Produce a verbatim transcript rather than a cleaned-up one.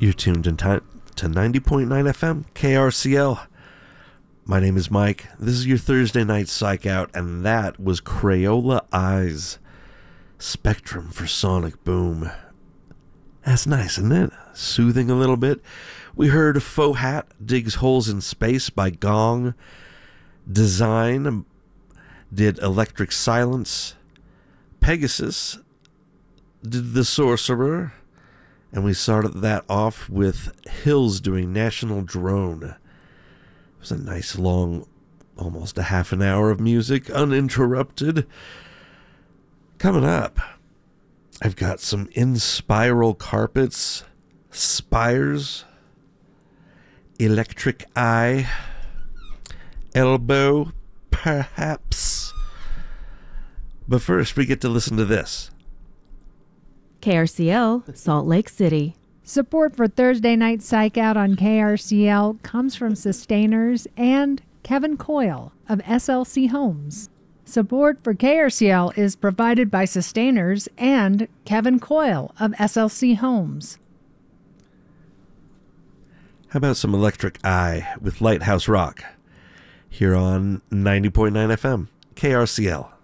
You're tuned in time to ninety point nine F M, K R C L. My name is Mike. This is your Thursday night psych out, and that was Crayola Eyes. Spectrum for Sonic Boom. That's nice, isn't it? Soothing a little bit. We heard Faux Hat Digs Holes in Space by Gong. Design did Electric Silence. Pegasus did The Sorcerer. And we started that off with Hills doing National Drone. It was a nice long, almost a half an hour of music, uninterrupted. Coming up, I've got some In Spiral Carpets, Spires, Electric Eye, Elbow, perhaps. But first, we get to listen to this. K R C L, Salt Lake City. Support for Thursday Night Psych Out on K R C L comes from Sustainers and Kevin Coyle of S L C Homes. Support for K R C L is provided by Sustainers and Kevin Coyle of S L C Homes. How about some Electric Eye with Lighthouse Rock here on ninety point nine F M, K R C L.